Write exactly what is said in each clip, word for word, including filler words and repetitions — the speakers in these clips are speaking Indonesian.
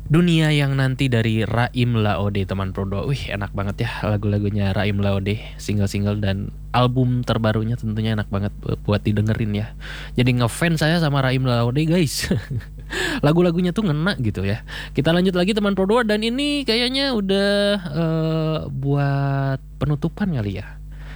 Dunia Yang Nanti dari Raim Laode teman Pro dua. Wih enak banget ya lagu-lagunya Raim Laode, single-single dan album terbarunya tentunya enak banget buat didengerin ya. Jadi ngefans saya sama Raim Laode guys. Lagu-lagunya tuh ngena gitu ya. Kita lanjut lagi teman Pro dua dan ini kayaknya udah eh, buat penutupan kali ya.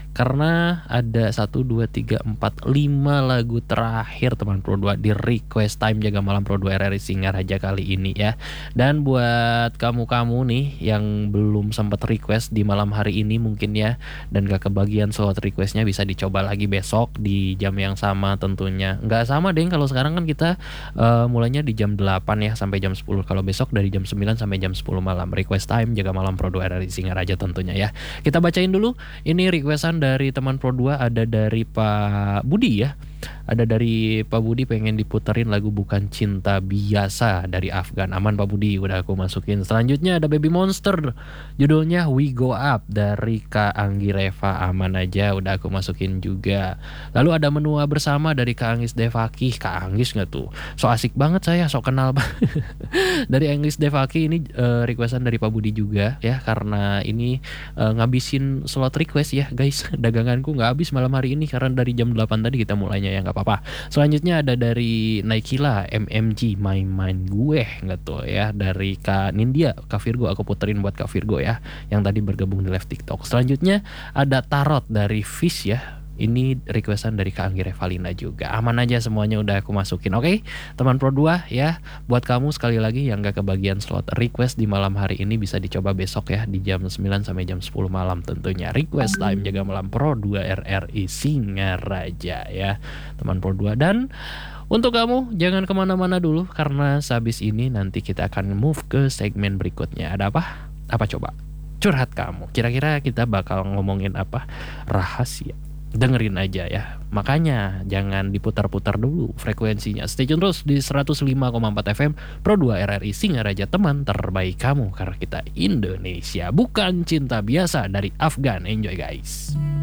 Karena ada satu, dua, tiga, empat, lima lagu terakhir teman Pro dua di Request Time Jaga Malam Pro dua R R I Singaraja kali ini ya. Dan buat kamu-kamu nih yang belum sempat request di malam hari ini mungkin ya, dan gak kebagian slot requestnya, bisa dicoba lagi besok di jam yang sama tentunya. Nggak sama deh, kalau sekarang kan kita uh, mulainya di jam delapan ya sampai jam sepuluh. Kalau besok dari jam sembilan sampai jam sepuluh malam. Request Time Jaga Malam Pro dua R R I Singaraja tentunya ya. Kita bacain dulu ini requestan dari teman Pro dua. Ada dari Pak Budi ya. Ada dari Pak Budi pengen diputerin lagu Bukan Cinta Biasa dari Afgan. Aman Pak Budi, udah aku masukin. Selanjutnya ada Baby Monster, judulnya We Go Up dari Kak Anggi Reva. Aman aja, udah aku masukin juga. Lalu ada Menua Bersama dari Kak Anggis Devaki. Kak Anggis nggak tuh? So asik banget saya, so kenal banget. Dari Anggis Devaki ini uh, requestan dari Pak Budi juga ya, karena ini uh, ngabisin slot request ya guys. Daganganku nggak habis malam hari ini karena dari jam delapan tadi kita mulainya ya, nggak apa-apa. Selanjutnya ada dari Naikila M M G Main-Main Gue nggak tuh ya, dari Kak Nindya, Kak Virgo. Aku puterin buat Kak Virgo ya yang tadi bergabung di live TikTok. Selanjutnya ada Tarot dari Fish ya. Ini requestan dari Kak Anggi Revalina juga. Aman aja semuanya udah aku masukin. Oke, teman Pro dua ya. Buat kamu sekali lagi yang gak kebagian slot request di malam hari ini, bisa dicoba besok ya di jam sembilan sampai jam sepuluh malam tentunya. Request Time Jaga Malam Pro dua R R I Singaraja ya, teman Pro dua. Dan untuk kamu jangan kemana-mana dulu, karena sehabis ini nanti kita akan move ke segmen berikutnya. Ada apa? Apa coba? Curhat kamu. Kira-kira kita bakal ngomongin apa? Rahasia. Dengerin aja ya. Makanya jangan diputar-putar dulu frekuensinya. Stay tune terus di seratus lima koma empat F M Pro dua R R I Singaraja, teman terbaik kamu, karena kita Indonesia. Bukan Cinta Biasa dari Afgan. Enjoy guys.